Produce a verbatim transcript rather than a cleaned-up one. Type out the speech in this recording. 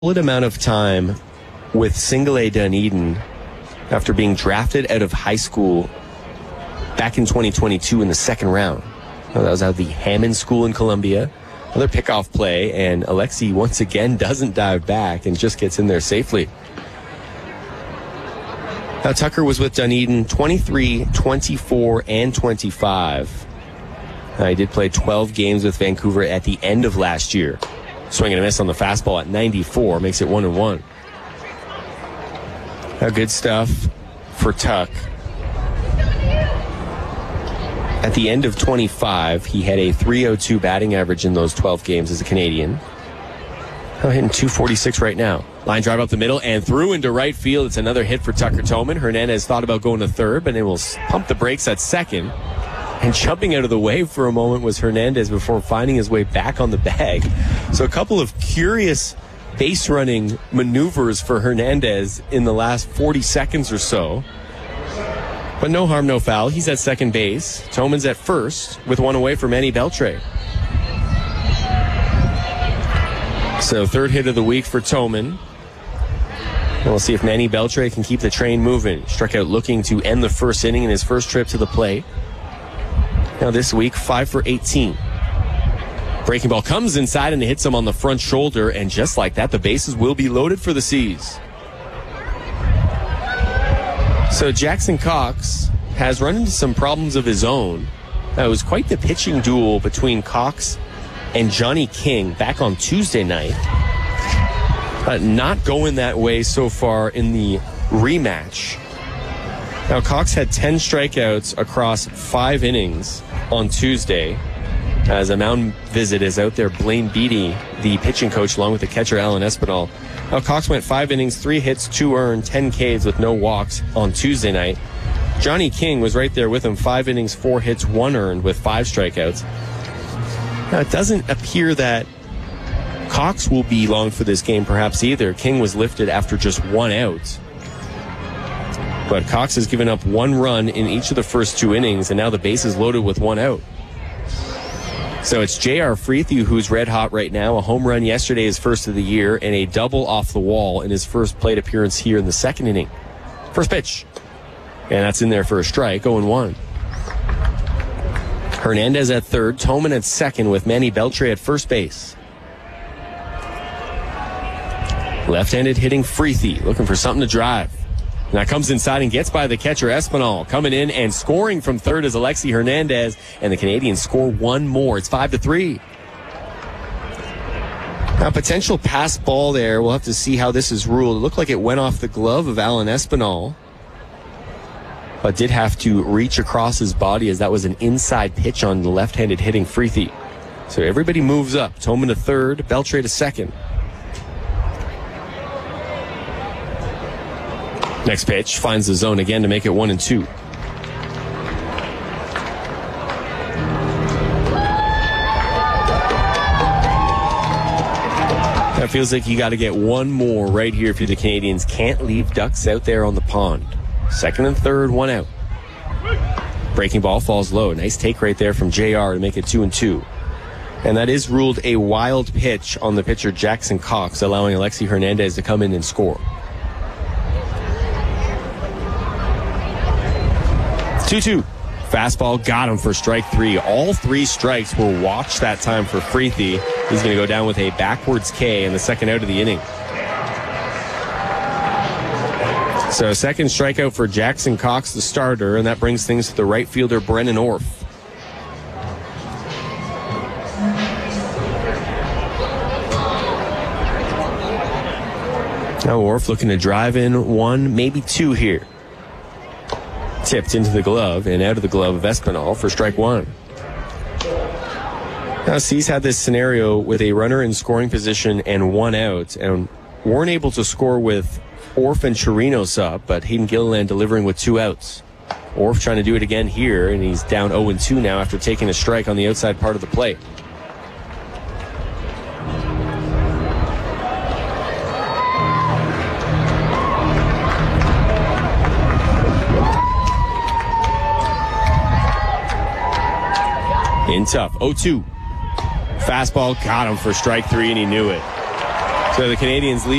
solid amount of time with single A Dunedin after being drafted out of high school back in twenty twenty-two in the second round. Well, that was out of the Hammond School in Columbia. Another pickoff play, and Alexi once again doesn't dive back and just gets in there safely. Now, Tucker was with Dunedin twenty-three, twenty-four, and twenty-five. Now, he did play twelve games with Vancouver at the end of last year. Swing and a miss on the fastball at ninety-four, makes it one and one. Now, good stuff for Tuck. At the end of twenty-five, he had a three oh two batting average in those twelve games as a Canadian. Now hitting two forty-six right now. Line drive up the middle and through into right field. It's another hit for Tucker Toman. Hernandez thought about going to third, but it will pump the brakes at second. And jumping out of the way for a moment was Hernandez before finding his way back on the bag. So a couple of curious base running maneuvers for Hernandez in the last forty seconds or so. But no harm, no foul. He's at second base. Toman's at first with one away from Manny Beltre. So third hit of the week for Toman. And we'll see if Manny Beltre can keep the train moving. Struck out looking to end the first inning in his first trip to the plate. Now this week, five for eighteen. Breaking ball comes inside and hits him on the front shoulder, and just like that, the bases will be loaded for the C's. So Jackson Cox has run into some problems of his own. That was quite the pitching duel between Cox and Johnny King back on Tuesday night. But not going that way so far in the rematch. Now, Cox had ten strikeouts across five innings on Tuesday. As a mound visit is out there, Blaine Beatty, the pitching coach, along with the catcher, Alan Espinal. Now, Cox went five innings, three hits, two earned, ten Ks with no walks on Tuesday night. Johnny King was right there with him, five innings, four hits, one earned with five strikeouts. Now, it doesn't appear that Cox will be long for this game, perhaps either. King was lifted after just one out. But Cox has given up one run in each of the first two innings, and now the base is loaded with one out. So it's J R. Freethy who's red hot right now. A home run yesterday, his first of the year, and a double off the wall in his first plate appearance here in the second inning. First pitch. And that's in there for a strike, oh and one. Hernandez at third, Toman at second with Manny Beltre at first base. Left-handed hitting Freethy, looking for something to drive. And that comes inside and gets by the catcher, Espinal. Coming in and scoring from third is Alexi Hernandez, and the Canadians score one more. It's five to three. Now, potential pass ball there. We'll have to see how this is ruled. It looked like it went off the glove of Alan Espinal, but did have to reach across his body as that was an inside pitch on the left-handed hitting Freethy. So everybody moves up. Toman to third, Beltre to second. Next pitch finds the zone again to make it one and two. That feels like you got to get one more right here if you're the Canadians. Can't leave ducks out there on the pond. Second and third, one out. Breaking ball falls low. Nice take right there from J R to make it two and two. And that is ruled a wild pitch on the pitcher Jackson Cox, allowing Alexi Hernandez to come in and score. two two. Fastball got him for strike three. All three strikes were walked that time for Freethy. He's going to go down with a backwards K in the second out of the inning. So second strikeout for Jackson Cox, the starter, and that brings things to the right fielder, Brennan Orff. Now Orff looking to drive in one, maybe two here. Tipped into the glove and out of the glove of Espinal for strike one. Now, C's had this scenario with a runner in scoring position and one out, and weren't able to score with Orff and Chirinos up, but Hayden Gilliland delivering with two outs. Orff trying to do it again here, and he's down oh and two now after taking a strike on the outside part of the plate. In tough, oh two. Fastball got him for strike three, and he knew it. So the Canadians lead.